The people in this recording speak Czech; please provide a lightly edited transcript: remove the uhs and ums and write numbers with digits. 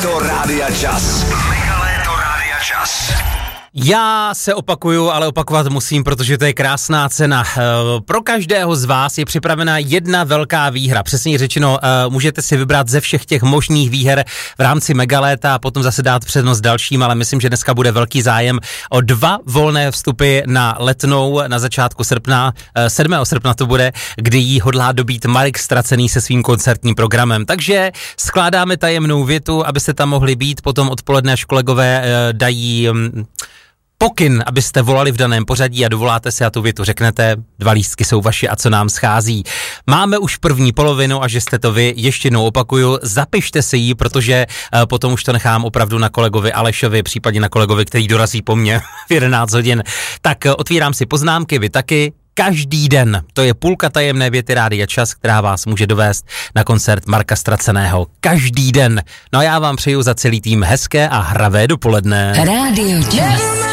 Léto Rádia Čas. Já se opakuju, ale opakovat musím, protože to je krásná cena. Pro každého z vás je připravena jedna velká výhra. Přesně řečeno, můžete si vybrat ze všech těch možných výher v rámci Megaléta a potom zase dát přednost dalším, ale myslím, že dneska bude velký zájem o 2 volné vstupy na Letnou na začátku srpna, 7. srpna to bude, kdy jí hodlá dobít Marek Stracený se svým koncertním programem. Takže skládáme tajemnou větu, abyste tam mohli být, potom odpoledne, až kolegové dají pokyn, abyste volali v daném pořadí a dovoláte si a tu větu řeknete, 2 lístky jsou vaši a co nám schází. Máme už první polovinu a že jste to vy, ještě jednou opakuju, zapište si ji, protože potom už to nechám opravdu na kolegovi Alešovi, případně na kolegovi, který dorazí po mně v 11 hodin. Tak otvírám si poznámky, vy taky. Každý den, to je půlka tajemné věty Rádia Čas, která vás může dovést na koncert Marka Straceného. Každý den. No a já vám přeju za celý tým hezké a hravé dopoledne. Rádio Čas.